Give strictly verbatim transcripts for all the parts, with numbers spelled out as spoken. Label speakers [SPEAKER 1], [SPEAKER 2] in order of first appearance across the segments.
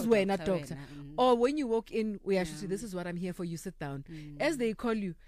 [SPEAKER 1] we're not doctor. Mm. Or when you walk in, we actually yeah. say, this is what I'm here for, you sit down. Mm. As they call you,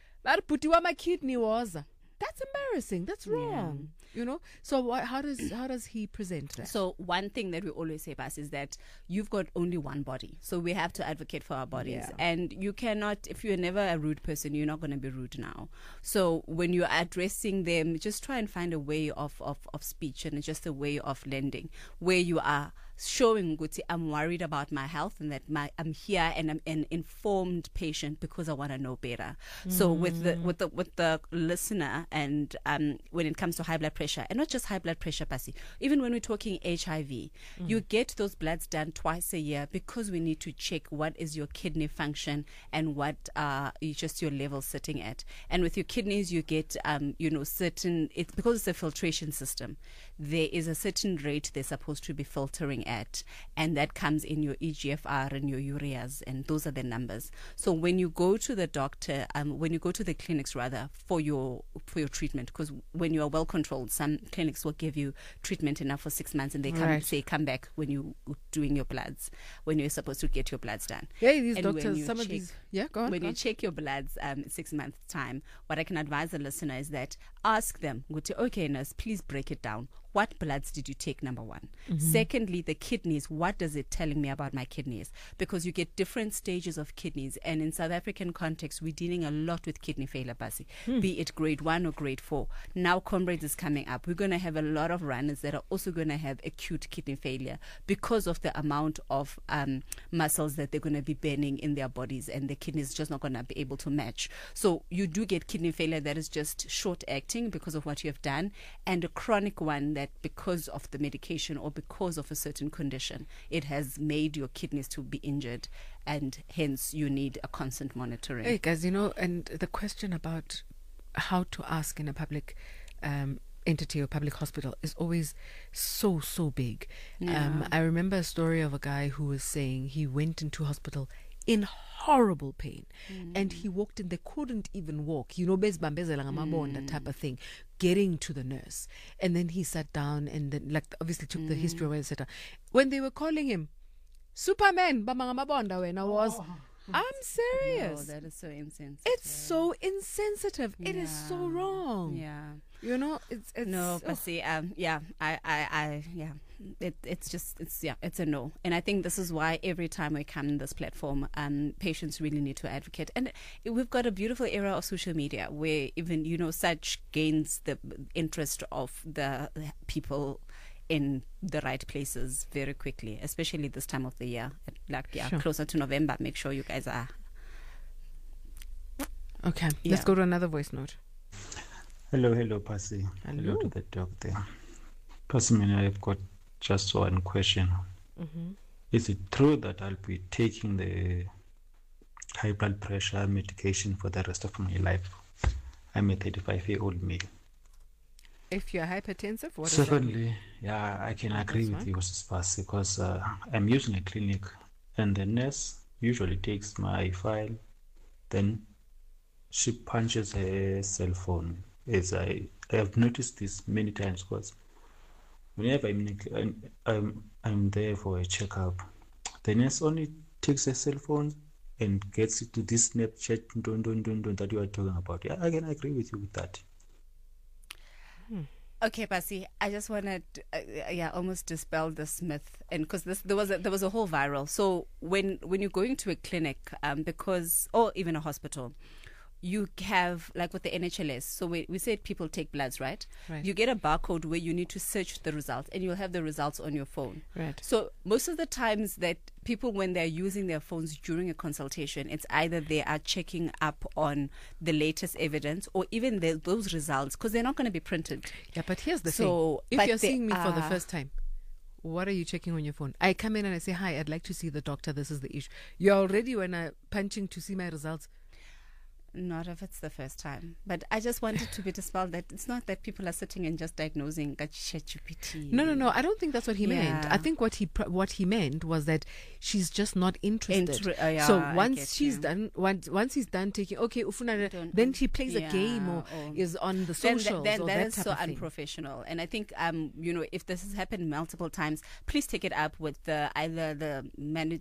[SPEAKER 1] my kidney was. That's embarrassing. That's wrong. Yeah. You know. So wh- how does how does he present that?
[SPEAKER 2] So one thing that we always say, Bas, is that you've got only one body. So we have to advocate for our bodies, yeah. and you cannot. If you're never a rude person, you're not going to be rude now. So when you're addressing them, just try and find a way of of, of speech and just a way of lending where you are showing Guti, I'm worried about my health and that my I'm here and I'm an informed patient because I want to know better. Mm. So with the with the with the listener. And um, when it comes to high blood pressure, and not just high blood pressure, Pasi, even when we're talking H I V, mm. you get those bloods done twice a year because we need to check what is your kidney function and what uh, is just your level sitting at. And with your kidneys, you get, um, you know, certain, it's because it's a filtration system, there is a certain rate they're supposed to be filtering at, and that comes in your E G F R and your ureas, and those are the numbers. So when you go to the doctor, um, when you go to the clinics rather, for your for your treatment, because when you are well controlled, some clinics will give you treatment enough for six months and they come right. say come back when you doing your bloods, when you're supposed to get your bloods done.
[SPEAKER 1] Yeah, these and doctors, some
[SPEAKER 2] check,
[SPEAKER 1] of these, yeah, go on.
[SPEAKER 2] When
[SPEAKER 1] go
[SPEAKER 2] you
[SPEAKER 1] on.
[SPEAKER 2] check your bloods um, six months time, what I can advise the listener is that ask them, go to, okay, nurse, please break it down. What bloods did you take, number one? Mm-hmm. Secondly, the kidneys, what does it telling me about my kidneys? Because you get different stages of kidneys, and in South African context, we're dealing a lot with kidney failure, Basi, hmm. be it grade one or grade four. Now Comrades is coming up. We're going to have a lot of runners that are also going to have acute kidney failure because of the amount of um, muscles that they're going to be burning in their bodies, and the kidneys just not going to be able to match. So you do get kidney failure that is just short acting because of what you have done, and a chronic one that that because of the medication or because of a certain condition, it has made your kidneys to be injured, and hence you need a constant monitoring.
[SPEAKER 1] Hey guys, you know, and the question about how to ask in a public um, entity or public hospital is always so, so big. Yeah. Um, I remember a story of a guy who was saying he went into hospital in horrible pain, mm. and he walked in, they couldn't even walk, you know, mm. that type of thing, getting to the nurse. And then he sat down and then, like, obviously took mm. the history away and sat down. When they were calling him Superman, when I was oh. I'm serious.
[SPEAKER 2] No, that is so insensitive.
[SPEAKER 1] It's so insensitive. Yeah. It is so wrong.
[SPEAKER 2] Yeah.
[SPEAKER 1] You know, it's, it's
[SPEAKER 2] no, but oh. see, um, yeah, I, I, I, yeah, it, it's just, it's, yeah, it's a no. And I think this is why every time we come on this platform, um, patients really need to advocate. And we've got a beautiful era of social media where even, you know, such gains the interest of the people in the right places very quickly, especially this time of the year, like yeah, sure. closer to November. Make sure you guys are.
[SPEAKER 1] Okay, yeah. Let's go to another voice note.
[SPEAKER 3] Hello, hello, Pasi.
[SPEAKER 1] Hello,
[SPEAKER 3] hello to the doctor. Pasi, I've got just one question. Mm-hmm. Is it true that I'll be taking the high blood pressure medication for the rest of my life? I'm a thirty-five-year-old male.
[SPEAKER 1] If you're hypertensive, what
[SPEAKER 3] Certainly, yeah, I can agree That's with you, Spas, because uh, I'm using a clinic, and the nurse usually takes my file, then she punches her cell phone. As I, I have noticed this many times, because whenever I'm, in a, I'm, I'm, I'm there for a checkup, the nurse only takes her cell phone and gets it to this Snapchat dun, dun, dun, dun, that you are talking about. Yeah, I can agree with you with that.
[SPEAKER 2] Okay, Pasi, I just want to, uh, yeah, almost dispel this myth, and because this there was a, there was a whole viral. So when when you're going to a clinic, um, because or even a hospital, you have, like with the N H L S, so we, we said people take bloods, right?
[SPEAKER 1] Right.
[SPEAKER 2] You get a barcode where you need to search the results, and you'll have the results on your phone.
[SPEAKER 1] Right.
[SPEAKER 2] So most of the times that people, when they're using their phones during a consultation, it's either they are checking up on the latest evidence or even the, those results, because they're not going to be printed.
[SPEAKER 1] Yeah, but here's the
[SPEAKER 2] so,
[SPEAKER 1] thing. If you're seeing me for the first time, what are you checking on your phone? I come in and I say, hi, I'd like to see the doctor. This is the issue. You're already, when I'm punching to see my results,
[SPEAKER 2] not if it's the first time. But I just wanted to be dispelled that it's not that people are sitting and just diagnosing ChatGPT.
[SPEAKER 1] No, no, no. I don't think that's what he yeah. meant. I think what he what he meant was that she's just not interested. Inter- uh, yeah, so once she's you. done, once once he's done taking, okay, ufuna, then she plays yeah, a game or, or is on the socials.
[SPEAKER 2] Then, then
[SPEAKER 1] or
[SPEAKER 2] that,
[SPEAKER 1] that
[SPEAKER 2] is
[SPEAKER 1] type
[SPEAKER 2] so
[SPEAKER 1] of thing.
[SPEAKER 2] Unprofessional. And I think, um, you know, if this has happened multiple times, please take it up with the either the man-